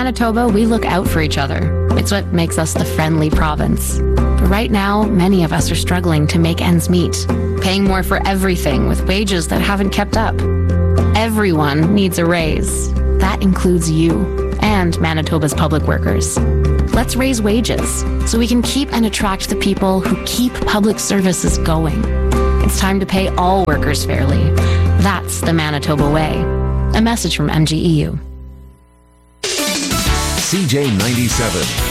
Manitoba, we look out for each other. It's what makes us the friendly province. But right now, many of us are struggling to make ends meet, paying more for everything with wages that haven't kept up. Everyone needs a raise. That includes you and Manitoba's public workers. Let's raise wages so we can keep and attract the people who keep public services going. It's time to pay all workers fairly. That's the Manitoba way. A message from MGEU. CJ97.